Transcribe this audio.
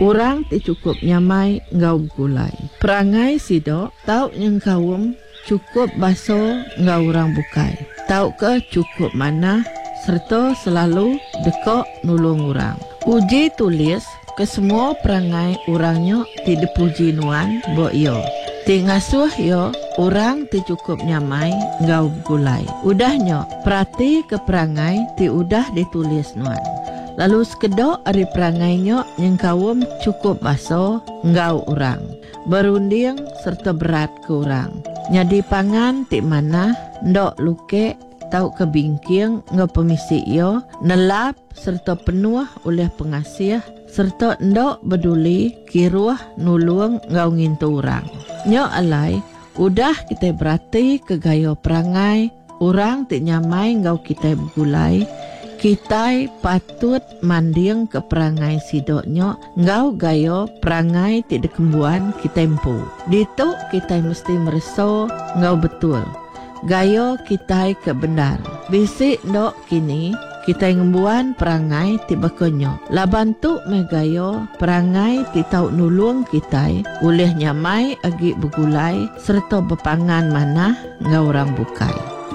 Urang ti cukup nyamai ngau gulai. Perangai sidok tau nyeng kawum cukup baso ngau urang bukai. Tau ke cukup mana serta selalu dekok nulung urang. Uji tulis ke semua perangai urangnya ti dipuji nuan bo yo. Ti ngasuh yo urang ti cukup nyamai ngau gulai. Udahnya perhati ke perangai ti udah ditulis nuan. Lalu sekedok ari perangainya yang kawum cukup baso ngau urang. Berunding serta berat ke urang. Nyadi pangan ti mana ndok luke tau kebingking ngau pemisi yo nelap serta penuh oleh pengasih serta ndok beduli kiruah nulung ngau ngintu urang. Nyo alai udah kita berarti ke gayo perangai urang ti nyamai ngau kita begulai. Kita patut manding ke perangai sidoknya ngau gayo perangai ti dekembuan kita empu. Ditu kita mesti mereso ngau betul. Gayo kita ke benar. Bisik ndok kini kita ngembuan perangai ti bakonyo. Labantu me gayo perangai ti tau nulung kita oleh nyamai agi begulai serta bepangan mana ngau orang bukai.